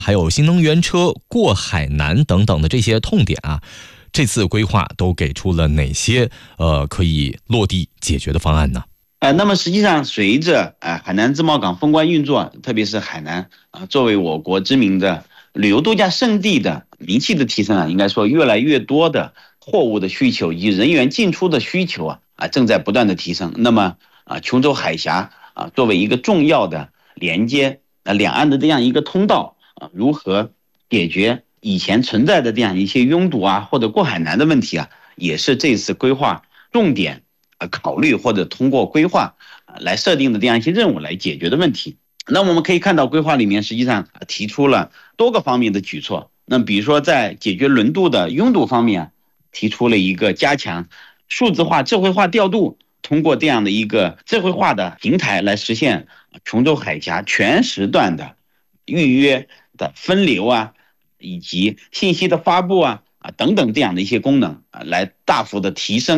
还有新能源车、过海南等等的这些痛点啊，这次规划都给出了哪些可以落地解决的方案呢？ 那么实际上，随着海南自贸港封关运作，特别是海南作为我国知名的旅游度假胜地的名气的提升应该说越来越多的货物的需求以及人员进出的需求正在不断的提升。那么琼州海峡作为一个重要的连接两岸的这样一个通道如何解决以前存在的这样一些拥堵或者过海南的问题也是这次规划重点考虑或者通过规划来设定的这样一些任务来解决的问题。那我们可以看到，规划里面实际上提出了多个方面的举措。那比如说，在解决轮渡的拥堵方面，提出了一个加强数字化、智慧化调度，通过这样的一个智慧化的平台来实现琼州海峡全时段的预约的分流以及信息的发布等等这样的一些功能来大幅的提升